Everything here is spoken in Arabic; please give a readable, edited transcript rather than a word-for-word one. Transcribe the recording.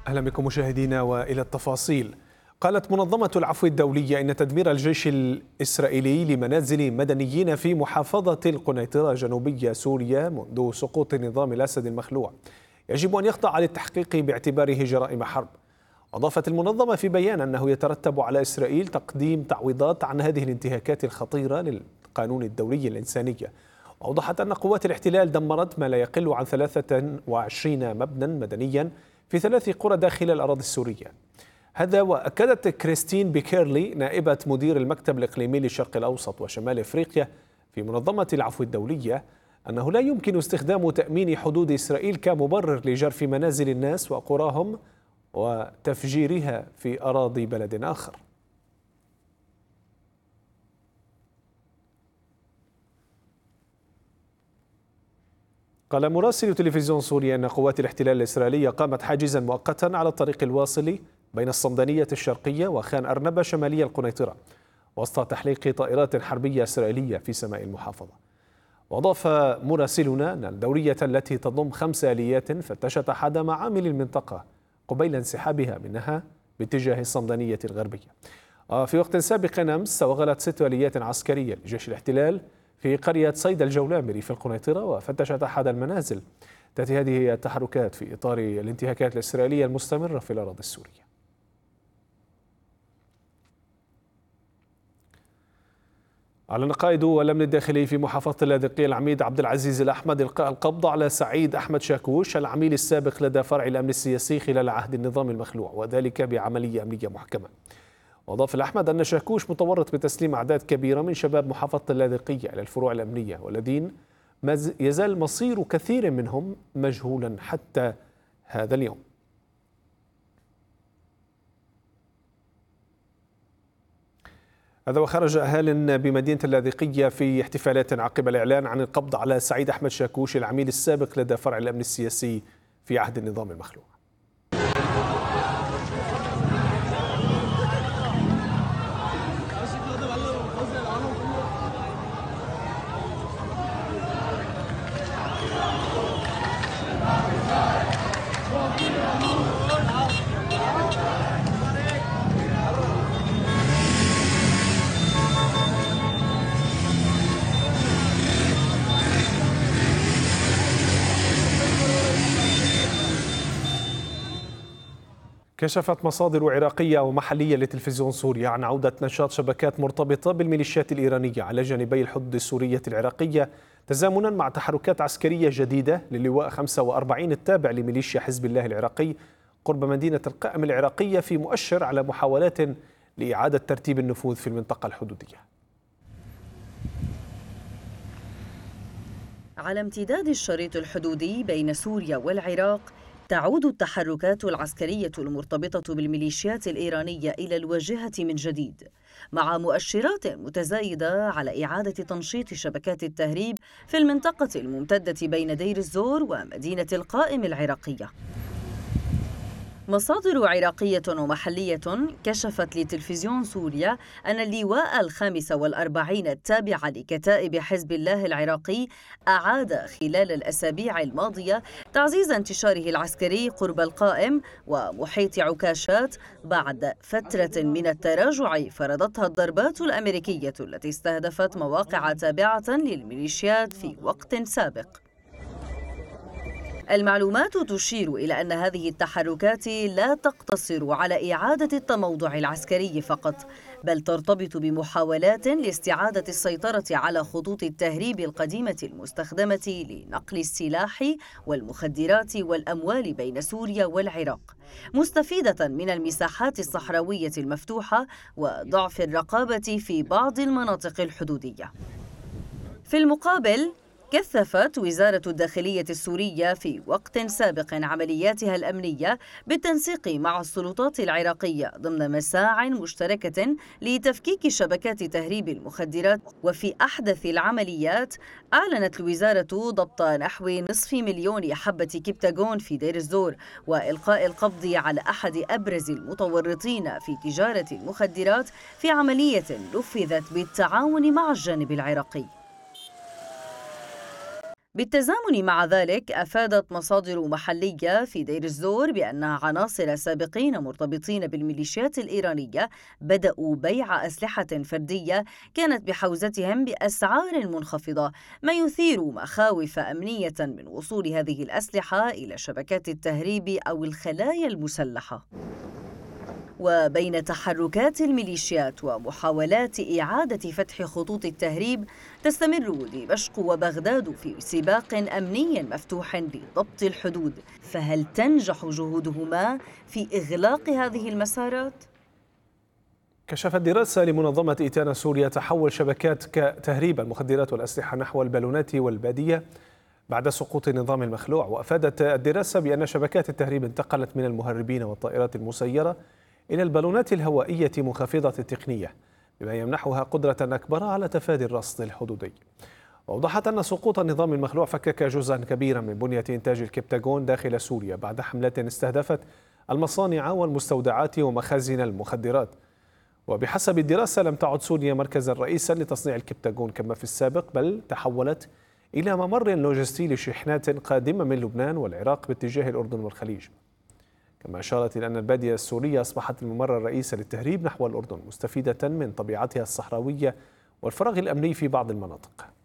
أهلا بكم مشاهدينا وإلى التفاصيل. قالت منظمة العفو الدولية إن تدمير الجيش الإسرائيلي لمنازل مدنيين في محافظة القنيطرة جنوبية سوريا منذ سقوط نظام الأسد المخلوع يجب أن يخضع للتحقيق باعتباره جرائم حرب. أضافت المنظمة في بيان أنه يترتب على إسرائيل تقديم تعويضات عن هذه الانتهاكات الخطيرة للقانون الدولي الإنساني. وأوضحت أن قوات الاحتلال دمرت ما لا يقل عن 23 مبنى مدنيا في 3 قرى داخل الأراضي السورية. هذا وأكدت كريستين بيكيرلي نائبة مدير المكتب الإقليمي للشرق الأوسط وشمال إفريقيا في منظمة العفو الدولية أنه لا يمكن استخدام تأمين حدود إسرائيل كمبرر لجرف منازل الناس وقراهم وتفجيرها في أراضي بلد آخر. قال مراسل تلفزيون سوريا أن قوات الاحتلال الإسرائيلية قامت حاجزا مؤقتا على الطريق الواصل بين الصمدانية الشرقية وخان أرنبة شمالية القنيطرة وسط تحليق طائرات حربية إسرائيلية في سماء المحافظة. وأضاف مراسلنا أن الدورية التي تضم 5 آليات فتشت أحد معامل المنطقة قبيل انسحابها منها باتجاه الصمدانية الغربية. في وقت سابق أمس توغلت 6 آليات عسكرية لجيش الاحتلال في قرية صيدا الجولامري في القنيطرة وفتشت أحد المنازل. تأتي هذه التحركات في إطار الانتهاكات الإسرائيلية المستمرة في الأراضي السورية. أعلن قائد الأمن الداخلي في محافظة اللاذقية العميد عبد العزيز الأحمد إلقاء القبض على سعيد أحمد شاكوش العميل السابق لدى فرع الأمن السياسي خلال عهد النظام المخلوع وذلك بعملية أمنية محكمة. وأضاف الأحمد أن شاكوش متورط بتسليم أعداد كبيرة من شباب محافظة اللاذقية إلى الفروع الأمنية والذين ما يزال مصير كثير منهم مجهولا حتى هذا اليوم. هذا وخرج أهال بمدينة اللاذقية في احتفالات عقب الإعلان عن القبض على سعيد أحمد شاكوش العميل السابق لدى فرع الأمن السياسي في عهد النظام المخلوع. كشفت مصادر عراقية ومحلية لتلفزيون سوريا عن عودة نشاط شبكات مرتبطة بالميليشيات الإيرانية على جانبي الحدود السورية العراقية تزامنا مع تحركات عسكرية جديدة للواء 45 التابع لميليشيا حزب الله العراقي قرب مدينة القائم العراقية في مؤشر على محاولات لإعادة ترتيب النفوذ في المنطقة الحدودية. على امتداد الشريط الحدودي بين سوريا والعراق تعود التحركات العسكرية المرتبطة بالميليشيات الإيرانية إلى الواجهة من جديد مع مؤشرات متزايدة على إعادة تنشيط شبكات التهريب في المنطقة الممتدة بين دير الزور ومدينة القائم العراقية. مصادر عراقية ومحلية كشفت لتلفزيون سوريا أن اللواء 45 التابع لكتائب حزب الله العراقي أعاد خلال الأسابيع الماضية تعزيز انتشاره العسكري قرب القائم ومحيط عكاشات بعد فترة من التراجع فرضتها الضربات الأمريكية التي استهدفت مواقع تابعة للميليشيات في وقت سابق. المعلومات تشير إلى أن هذه التحركات لا تقتصر على إعادة التموضع العسكري فقط، بل ترتبط بمحاولات لاستعادة السيطرة على خطوط التهريب القديمة المستخدمة لنقل السلاح والمخدرات والأموال بين سوريا والعراق، مستفيدة من المساحات الصحراوية المفتوحة وضعف الرقابة في بعض المناطق الحدودية. في المقابل، كثفت وزارة الداخلية السورية في وقت سابق عملياتها الأمنية بالتنسيق مع السلطات العراقية ضمن مساع مشتركة لتفكيك شبكات تهريب المخدرات. وفي أحدث العمليات أعلنت الوزارة ضبط نحو 500,000 حبة كبتاغون في دير الزور وإلقاء القبض على أحد أبرز المتورطين في تجارة المخدرات في عملية نفذت بالتعاون مع الجانب العراقي. بالتزامن مع ذلك، أفادت مصادر محلية في دير الزور بأن عناصر سابقين مرتبطين بالميليشيات الإيرانية بدأوا بيع أسلحة فردية كانت بحوزتهم بأسعار منخفضة، ما يثير مخاوف أمنية من وصول هذه الأسلحة إلى شبكات التهريب أو الخلايا المسلحة. وبين تحركات الميليشيات ومحاولات إعادة فتح خطوط التهريب، تستمر دمشق وبغداد في سباق أمني مفتوح لضبط الحدود، فهل تنجح جهودهما في إغلاق هذه المسارات؟ كشفت دراسة لمنظمة إيتانا سوريا تحول شبكات تهريب المخدرات والأسلحة نحو البالونات والبادية بعد سقوط النظام المخلوع. وأفادت الدراسة بأن شبكات التهريب انتقلت من المهربين والطائرات المسيرة إلى البالونات الهوائية منخفضة التقنية، بما يمنحها قدرة أكبر على تفادي الرصد الحدودي. وأوضحت أن سقوط النظام المخلوع فكك جزءا كبيرا من بنية إنتاج الكبتاغون داخل سوريا بعد حملات استهدفت المصانع والمستودعات ومخازن المخدرات. وبحسب الدراسة لم تعد سوريا مركزا رئيسا لتصنيع الكبتاغون كما في السابق، بل تحولت إلى ممر لوجستي لشحنات قادمة من لبنان والعراق باتجاه الأردن والخليج. كما أشارت إلى أن البادية السورية أصبحت الممر الرئيسي للتهريب نحو الأردن، مستفيدة من طبيعتها الصحراوية والفراغ الأمني في بعض المناطق.